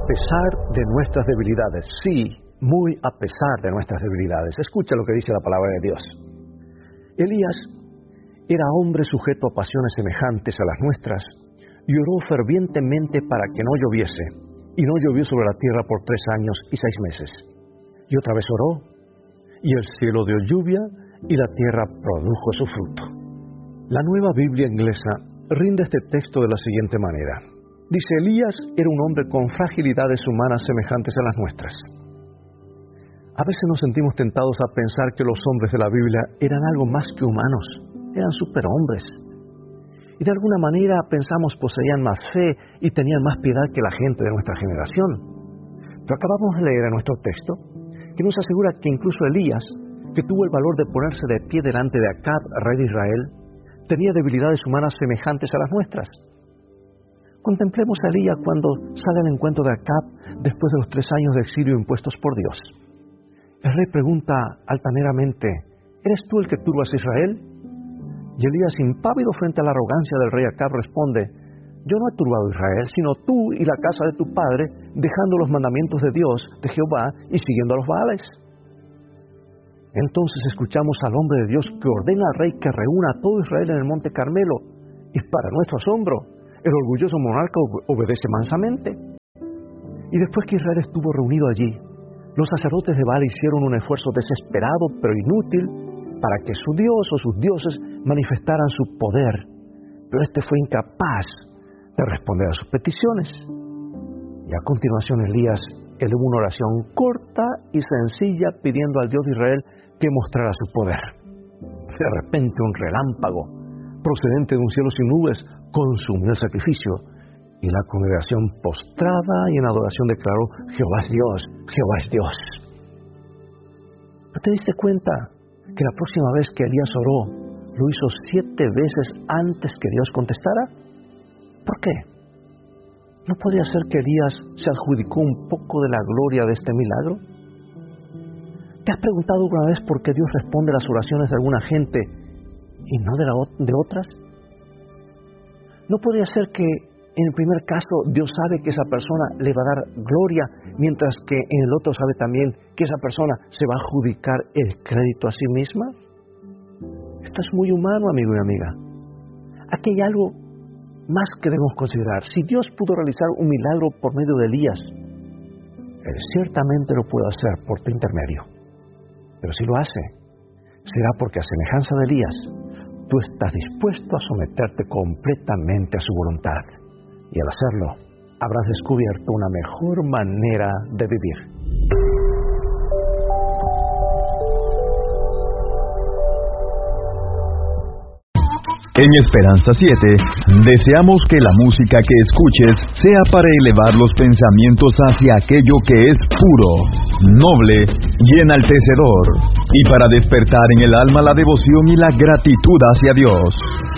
pesar de nuestras debilidades. Sí, muy a pesar de nuestras debilidades. Escucha lo que dice la palabra de Dios. Elías era hombre sujeto a pasiones semejantes a las nuestras y oró fervientemente para que no lloviese, y no llovió sobre la tierra por 3 años y 6 meses. Y otra vez oró, y el cielo dio lluvia, y la tierra produjo su fruto. La Nueva Biblia Inglesa rinde este texto de la siguiente manera. Dice, Elías era un hombre con fragilidades humanas semejantes a las nuestras. A veces nos sentimos tentados a pensar que los hombres de la Biblia eran algo más que humanos, eran superhombres. Y de alguna manera pensamos poseían más fe y tenían más piedad que la gente de nuestra generación. Pero acabamos de leer en nuestro texto que nos asegura que incluso Elías, que tuvo el valor de ponerse de pie delante de Acab, rey de Israel, tenía debilidades humanas semejantes a las nuestras. Contemplemos a Elías cuando sale al encuentro de Acab después de los 3 años de exilio impuestos por Dios. El rey pregunta altaneramente, ¿eres tú el que turbas a Israel? Y Elías, impávido frente a la arrogancia del rey Acab, responde, yo no he turbado a Israel, sino tú y la casa de tu padre, dejando los mandamientos de Dios, de Jehová, y siguiendo a los Baales. Entonces escuchamos al hombre de Dios que ordena al rey que reúna a todo Israel en el monte Carmelo, y para nuestro asombro, el orgulloso monarca obedece mansamente. Y después que Israel estuvo reunido allí, los sacerdotes de Baal hicieron un esfuerzo desesperado pero inútil para que su Dios o sus dioses manifestaran su poder, pero este fue incapaz de responder a sus peticiones. Y a continuación Elías elevó una oración corta y sencilla pidiendo al Dios de Israel que mostrara su poder. De repente un relámpago procedente de un cielo sin nubes consumió el sacrificio y la congregación postrada y en adoración declaró, Jehová es Dios, Jehová es Dios. ¿No te diste cuenta que la próxima vez que Elías oró, lo hizo 7 veces antes que Dios contestara? ¿Por qué? ¿No podría ser que Elías se adjudicó un poco de la gloria de este milagro? ¿Te has preguntado alguna vez por qué Dios responde las oraciones de alguna gente y no de otras? ¿No podría ser que en el primer caso Dios sabe que esa persona le va a dar gloria, mientras que en el otro sabe también que esa persona se va a adjudicar el crédito a sí misma? Esto es muy humano, amigo y amiga. Aquí hay algo más que debemos considerar. Si Dios pudo realizar un milagro por medio de Elías, Él ciertamente lo puede hacer por tu intermedio. Pero si lo hace, será porque a semejanza de Elías, tú estás dispuesto a someterte completamente a su voluntad. Y al hacerlo, habrás descubierto una mejor manera de vivir. En Esperanza 7, deseamos que la música que escuches sea para elevar los pensamientos hacia aquello que es puro, noble y enaltecedor, y para despertar en el alma la devoción y la gratitud hacia Dios.